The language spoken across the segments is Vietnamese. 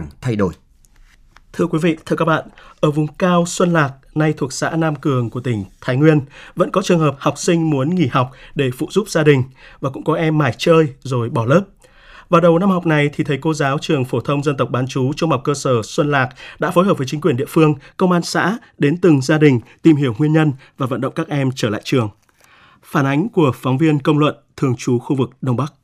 Đảng thay đổi. Thưa quý vị, thưa các bạn, ở vùng cao Xuân Lạc, nay thuộc xã Nam Cường của tỉnh Thái Nguyên, vẫn có trường hợp học sinh muốn nghỉ học để phụ giúp gia đình và cũng có em mải chơi rồi bỏ lớp. Vào đầu năm học này thì thầy cô giáo trường phổ thông dân tộc bán trú trung học cơ sở Xuân Lạc đã phối hợp với chính quyền địa phương, công an xã đến từng gia đình tìm hiểu nguyên nhân và vận động các em trở lại trường. Phản ánh của phóng viên Công luận thường trú khu vực Đông Bắc.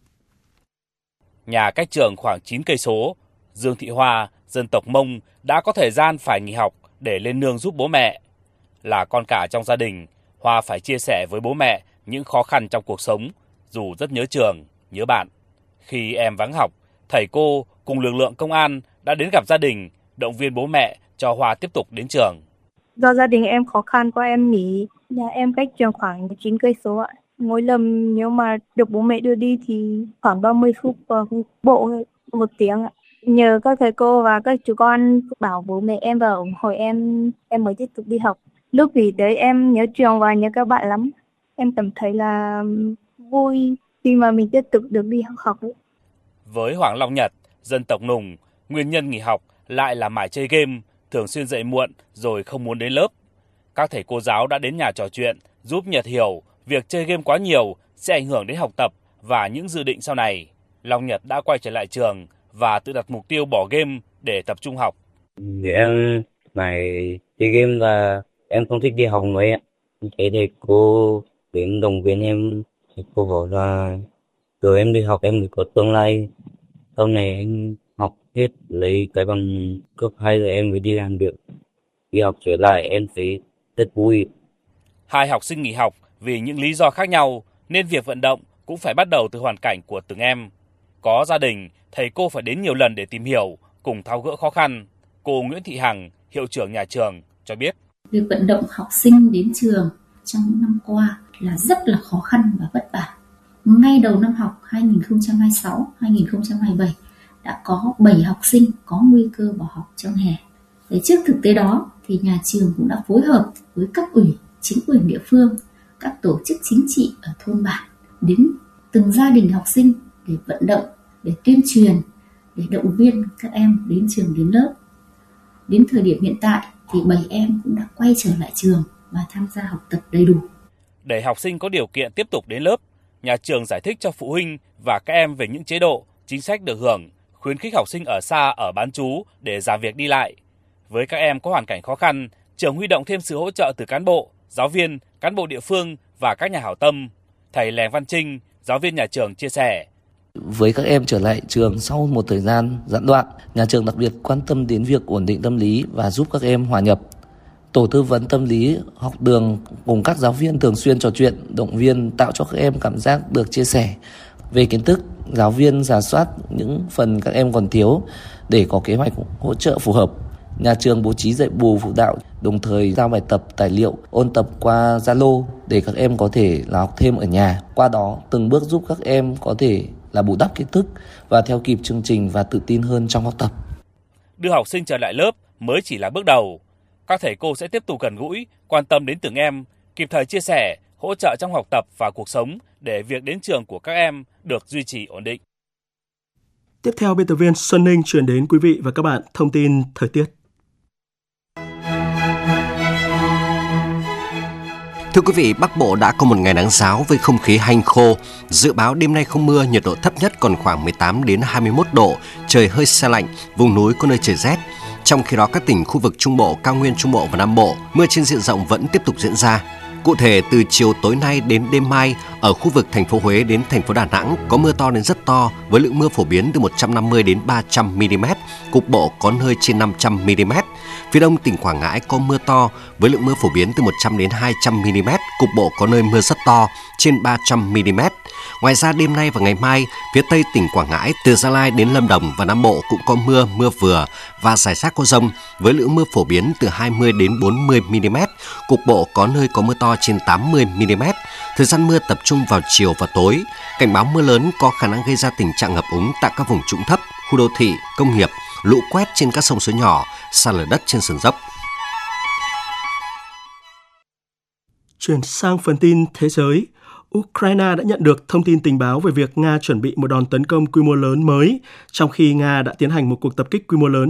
Nhà cách trường khoảng 9 cây số, Dương Thị Hoa, dân tộc Mông đã có thời gian phải nghỉ học để lên nương giúp bố mẹ. Là con cả trong gia đình, Hoa phải chia sẻ với bố mẹ những khó khăn trong cuộc sống, dù rất nhớ trường, nhớ bạn. Khi em vắng học, thầy cô cùng lực lượng công an đã đến gặp gia đình, động viên bố mẹ cho Hoa tiếp tục đến trường. Do gia đình em khó khăn quá em nghỉ, nhà em cách trường khoảng 9 cây số ạ. Mỗi lần nếu mà được bố mẹ đưa đi thì khoảng 30 phút bộ 1 tiếng ạ. Nhờ các thầy cô và các chú con bảo bố mẹ em và ủng hộ em mới tiếp tục đi học. Lúc nghỉ đấy em nhớ trường và nhớ các bạn lắm. Em cảm thấy là vui khi mà mình tiếp tục được đi học. Với Hoàng Long Nhật, dân tộc Nùng, nguyên nhân nghỉ học lại là mải chơi game, thường xuyên dậy muộn rồi không muốn đến lớp. Các thầy cô giáo đã đến nhà trò chuyện, giúp Nhật hiểu việc chơi game quá nhiều sẽ ảnh hưởng đến học tập và những dự định sau này. Long Nhật đã quay trở lại trường và tự đặt mục tiêu bỏ game để tập trung học. Thì em này chơi game là em không thích đi học mấy ạ. Thế thì cô đến động viên em, thì cô bảo là rồi em đi học em mới có tương lai. Sau này em học hết lấy cái bằng cấp 2 rồi em mới đi làm được. Đi học trở lại em thấy rất vui. Hai học sinh nghỉ học vì những lý do khác nhau nên việc vận động cũng phải bắt đầu từ hoàn cảnh của từng em. Có gia đình, thầy cô phải đến nhiều lần để tìm hiểu, cùng tháo gỡ khó khăn. Cô Nguyễn Thị Hằng, hiệu trưởng nhà trường, cho biết. Việc vận động học sinh đến trường trong những năm qua là rất là khó khăn và vất vả. Ngay đầu năm học 2026-2027 đã có 7 học sinh có nguy cơ bỏ học trong hè. Để trước thực tế đó thì nhà trường cũng đã phối hợp với cấp ủy, chính quyền địa phương, các tổ chức chính trị ở thôn bản đến từng gia đình học sinh để vận động, để tuyên truyền, để động viên các em đến trường đến lớp. Đến thời điểm hiện tại thì 7 em cũng đã quay trở lại trường và tham gia học tập đầy đủ. Để học sinh có điều kiện tiếp tục đến lớp, nhà trường giải thích cho phụ huynh và các em về những chế độ, chính sách được hưởng, khuyến khích học sinh ở xa ở bán trú để giảm việc đi lại. Với các em có hoàn cảnh khó khăn, trường huy động thêm sự hỗ trợ từ cán bộ, giáo viên, cán bộ địa phương và các nhà hảo tâm. Thầy Lèng Văn Trinh, giáo viên nhà trường chia sẻ. Với các em trở lại trường sau một thời gian gián đoạn, nhà trường đặc biệt quan tâm đến việc ổn định tâm lý và giúp các em hòa nhập. Tổ tư vấn tâm lý học đường cùng các giáo viên thường xuyên trò chuyện, động viên, tạo cho các em cảm giác được chia sẻ về kiến thức. Giáo viên rà soát những phần các em còn thiếu để có kế hoạch hỗ trợ phù hợp. Nhà trường bố trí dạy bù phụ đạo, đồng thời giao bài tập, tài liệu, ôn tập qua Zalo để các em có thể là học thêm ở nhà. Qua đó, từng bước giúp các em có thể là bù đắp kiến thức và theo kịp chương trình và tự tin hơn trong học tập. Đưa học sinh trở lại lớp mới chỉ là bước đầu. Các thầy cô sẽ tiếp tục gần gũi, quan tâm đến từng em, kịp thời chia sẻ, hỗ trợ trong học tập và cuộc sống để việc đến trường của các em được duy trì ổn định. Tiếp theo, biên tập viên Xuân Ninh chuyển đến quý vị và các bạn thông tin thời tiết. Thưa quý vị, Bắc Bộ đã có một ngày nắng ráo với không khí hanh khô. Dự báo đêm nay không mưa, nhiệt độ thấp nhất còn khoảng 18 đến 21 độ, trời hơi se lạnh, vùng núi có nơi trời rét. Trong khi đó, các tỉnh khu vực Trung Bộ, Cao Nguyên Trung Bộ và Nam Bộ, mưa trên diện rộng vẫn tiếp tục diễn ra. Cụ thể, từ chiều tối nay đến đêm mai, ở khu vực thành phố Huế đến thành phố Đà Nẵng có mưa to đến rất to, với lượng mưa phổ biến từ 150 đến 300 mm, cục bộ có nơi trên 500 mm. Phía đông tỉnh Quảng Ngãi có mưa to, với lượng mưa phổ biến từ 100 đến 200 mm, cục bộ có nơi mưa rất to, trên 300 mm. Ngoài ra, đêm nay và ngày mai, phía tây tỉnh Quảng Ngãi từ Gia Lai đến Lâm Đồng và Nam Bộ cũng có mưa, mưa vừa và rải rác có dông, với lượng mưa phổ biến từ 20 đến 40 mm, cục bộ có nơi có mưa to trên 80 mm. Thời gian mưa tập trung vào chiều và tối. Cảnh báo mưa lớn có khả năng gây ra tình trạng ngập úng tại các vùng trũng thấp, khu đô thị, công nghiệp, lũ quét trên các sông suối nhỏ, sạt lở đất trên sườn dốc. Chuyển sang phần tin thế giới, Ukraine đã nhận được thông tin tình báo về việc Nga chuẩn bị một đòn tấn công quy mô lớn mới, trong khi Nga đã tiến hành một cuộc tập kích quy mô lớn